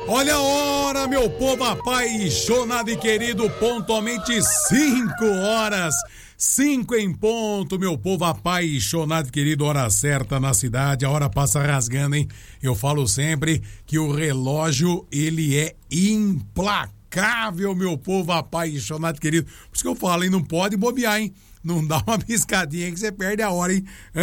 Olha a hora, meu povo apaixonado e querido, pontualmente 5 horas, 5 em ponto, meu povo apaixonado e querido, hora certa na cidade, a hora passa rasgando, hein? Eu falo sempre que o relógio, ele é implacável, meu povo apaixonado e querido, por isso que eu falo, hein? Não pode bobear, hein? Não dá uma piscadinha que você perde a hora, hein?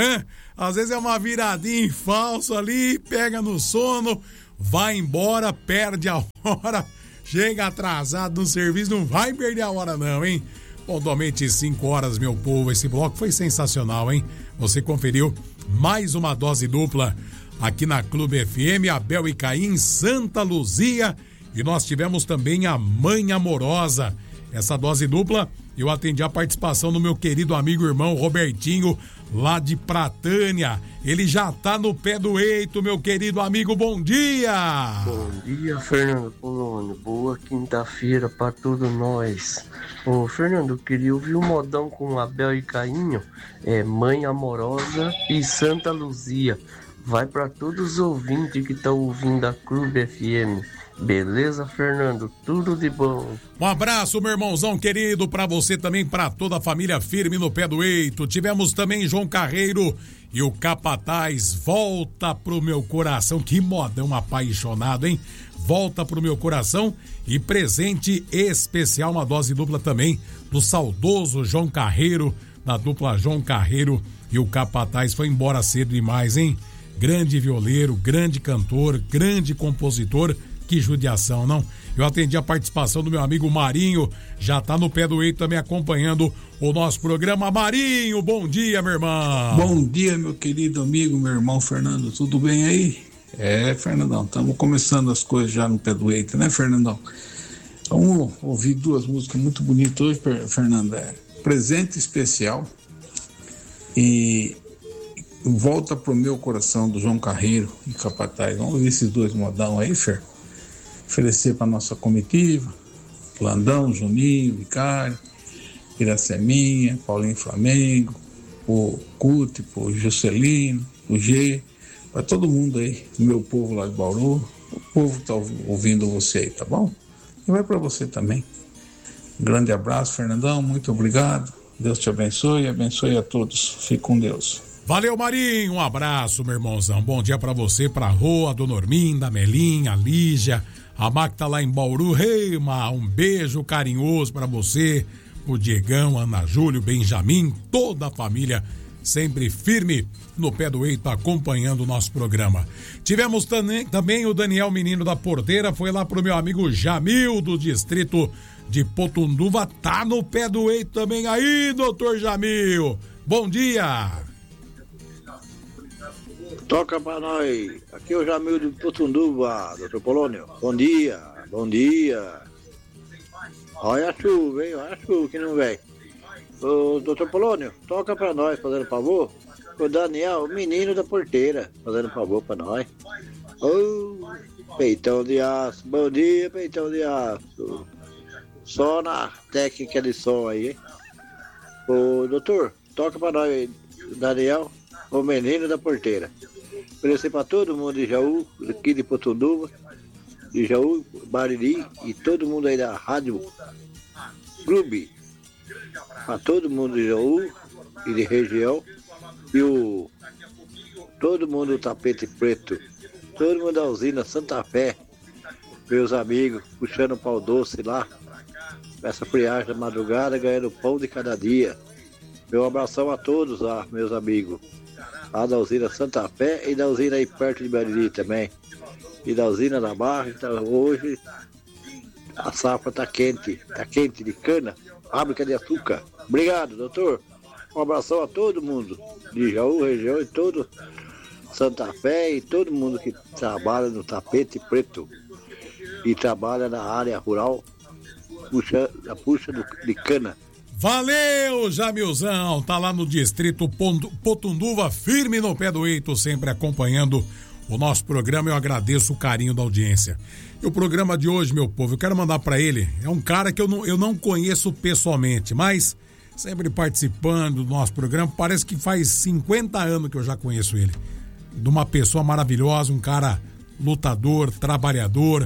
Às vezes é uma viradinha em falso ali, pega no sono, vai embora, perde a hora, chega atrasado no serviço, não vai perder a hora não, hein? Pontualmente 5 horas, meu povo, esse bloco foi sensacional, hein? Você conferiu mais uma dose dupla aqui na Clube FM, Abel e Caim, Santa Luzia, e nós tivemos também a Mãe Amorosa. Essa dose dupla, eu atendi a participação do meu querido amigo irmão Robertinho, lá de Pratânia. Ele já tá no pé do eito, meu querido amigo, bom dia! Bom dia, Fernando Polônio, boa quinta-feira pra todos nós. Ô, Fernando, eu queria ouvir um modão com Abel e Cainho, Mãe Amorosa e Santa Luzia. Vai pra todos os ouvintes que estão ouvindo a Clube FM. Beleza, Fernando? Tudo de bom. Um abraço, meu irmãozão querido, pra você também, pra toda a família firme no pé do eito. Tivemos também João Carreiro e o Capataz, volta pro meu coração. Que modão apaixonado, hein? Volta pro meu coração e presente especial, uma dose dupla também do saudoso João Carreiro, da dupla João Carreiro e o Capataz. Foi embora cedo demais, hein? Grande violeiro, grande cantor, grande compositor. Que judiação, não? Eu atendi a participação do meu amigo Marinho, já tá no pé do eito também acompanhando o nosso programa. Marinho, bom dia, meu irmão. Bom dia, meu querido amigo, meu irmão Fernando, tudo bem aí? Fernandão, estamos começando as coisas já no pé do eito, né, Fernandão? Vamos ouvir duas músicas muito bonitas hoje, Fernando. Presente Especial e Volta pro Meu Coração, do João Carreiro e Capataz. Vamos ver esses dois modão aí, Fer? Oferecer para nossa comitiva, Landão, Juninho, Vicário, Iraceminha, Paulinho Flamengo, o Cute, o Juscelino, o G, para todo mundo aí, meu povo lá de Bauru, o povo tá ouvindo você aí, tá bom? E vai para você também. Um grande abraço, Fernandão, muito obrigado, Deus te abençoe a todos, fique com Deus. Valeu, Marinho, um abraço, meu irmãozão, bom dia pra você, pra Rô, a Dona Orminda, a Melinha, a Lígia, a Mac tá lá em Bauru. Um beijo carinhoso pra você, o Diegão, a Ana Júlio, Benjamin, toda a família sempre firme no pé do eito acompanhando o nosso programa. Tivemos também o Daniel Menino da Porteira, foi lá pro meu amigo Jamil do distrito de Potunduva, tá no pé do eito também aí, doutor Jamil. Bom dia! Toca pra nós, aqui é o Jamil de Potunduva, doutor Polônio. Bom dia, bom dia. Olha a chuva, hein? Olha a chuva que não vem. Ô, doutor Polônio, toca pra nós, fazendo favor. O Daniel, o menino da Porteira, fazendo favor pra nós. Ô, peitão de aço, bom dia, peitão de aço. Só na técnica de som aí, hein? Ô, doutor, toca pra nós, Daniel, o menino da Porteira. Oferecer para todo mundo de Jaú, aqui de Potunduva, de Jaú, Bariri e todo mundo aí da Rádio Clube. Para todo mundo de Jaú e de região. E todo mundo do Tapete Preto, todo mundo da usina Santa Fé, meus amigos, puxando pau doce lá, essa friagem da madrugada, ganhando pão de cada dia. Meu abração a todos lá, meus amigos. Lá da usina Santa Fé e da usina aí perto de Bariri também. E da usina da Barra, então hoje a safra tá quente de cana, fábrica de açúcar. Obrigado, doutor. Um abração a todo mundo de Jaú, região e todo Santa Fé e todo mundo que trabalha no Tapete Preto e trabalha na área rural, puxa de cana. Valeu, Jamilzão, tá lá no distrito Potunduva, firme no pé do eito, sempre acompanhando o nosso programa. Eu agradeço o carinho da audiência. E o programa de hoje, meu povo, eu quero mandar pra ele, é um cara que eu não conheço pessoalmente, mas sempre participando do nosso programa, parece que faz 50 anos que eu já conheço ele. De uma pessoa maravilhosa, um cara lutador, trabalhador,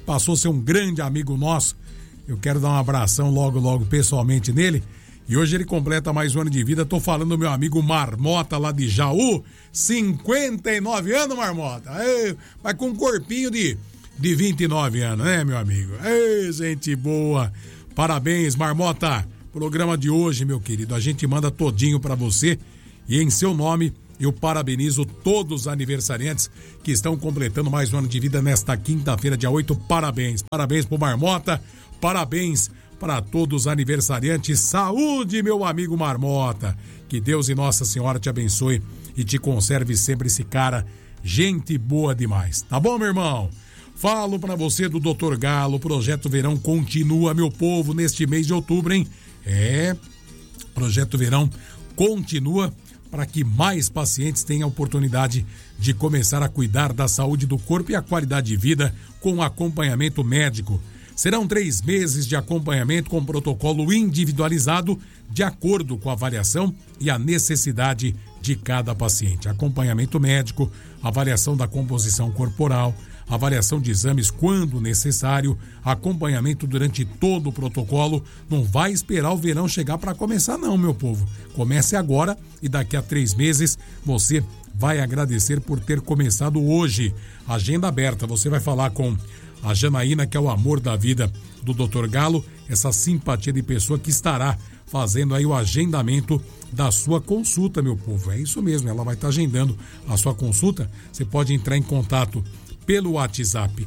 passou a ser um grande amigo nosso. Eu quero dar um abração logo pessoalmente nele. E hoje ele completa mais um ano de vida. Tô falando do meu amigo Marmota lá de Jaú. 59 anos, Marmota. Mas com um corpinho de 29 anos, né, meu amigo? Gente boa. Parabéns, Marmota. Programa de hoje, meu querido, a gente manda todinho pra você. E em seu nome, eu parabenizo todos os aniversariantes que estão completando mais um ano de vida nesta quinta-feira, dia 8. Parabéns. Parabéns pro Marmota. Parabéns para todos os aniversariantes. Saúde, meu amigo Marmota. Que Deus e Nossa Senhora te abençoe e te conserve sempre esse cara. Gente boa demais. Tá bom, meu irmão? Falo para você do Dr. Galo. O Projeto Verão continua, meu povo, neste mês de outubro, hein? Projeto Verão continua para que mais pacientes tenham a oportunidade de começar a cuidar da saúde do corpo e a qualidade de vida com acompanhamento médico. Serão 3 meses de acompanhamento com protocolo individualizado de acordo com a avaliação e a necessidade de cada paciente. Acompanhamento médico, avaliação da composição corporal, avaliação de exames quando necessário, acompanhamento durante todo o protocolo. Não vai esperar o verão chegar para começar não, meu povo. Comece agora e daqui a 3 meses você vai agradecer por ter começado hoje. Agenda aberta, você vai falar com a Janaína, que é o amor da vida do Dr. Galo, essa simpatia de pessoa que estará fazendo aí o agendamento da sua consulta, meu povo. É isso mesmo, ela vai estar agendando a sua consulta. Você pode entrar em contato pelo WhatsApp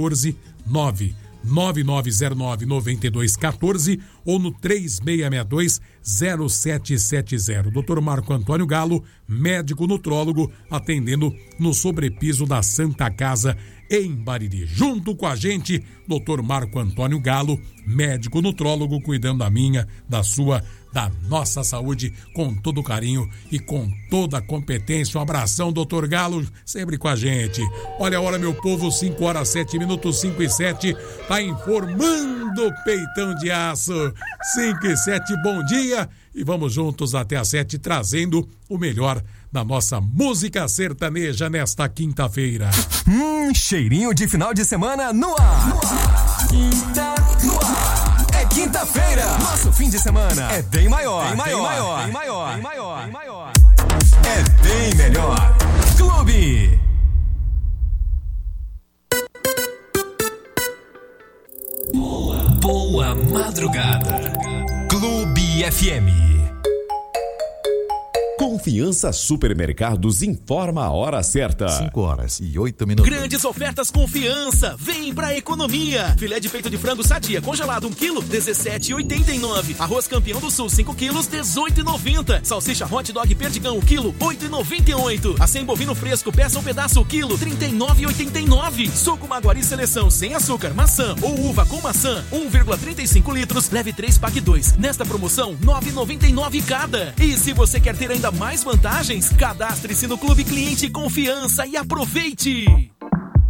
14999099214 ou no 3662-0770. Dr. Marco Antônio Galo, médico nutrólogo, atendendo no sobrepiso da Santa Casa em Bariri. Junto com a gente, Dr. Marco Antônio Galo, médico nutrólogo, cuidando da minha, da sua, da nossa saúde com todo carinho e com toda a competência. Um abração, Dr. Galo, sempre com a gente. Olha a hora, meu povo, 5h07, 5h07, tá informando Peitão de Aço. 5h07, bom dia e vamos juntos até às 7, trazendo o melhor da nossa música sertaneja nesta quinta-feira. Cheirinho de final de semana no ar. Quinta no ar. É quinta-feira. Nosso fim de semana é bem maior. É bem melhor. Clube. Boa madrugada. Clube FM. Confiança Supermercados informa a hora certa. 5h08. Grandes ofertas Confiança. Vem pra economia. Filé de peito de frango Sadia congelado 1 kg, R$17,89. Arroz Campeão do Sul 5 kg, R$18,90. Salsicha Hot Dog Perdigão 1 kg, R$8,98. Acém bovino fresco peça um pedaço 1 kg, R$39,89. Suco Maguari Seleção sem açúcar, maçã ou uva com maçã 1,35 litros, leve 3 pague 2. Nesta promoção, R$9,99 cada. E se você quer ter ainda mais vantagens, cadastre-se no Clube Cliente Confiança e aproveite!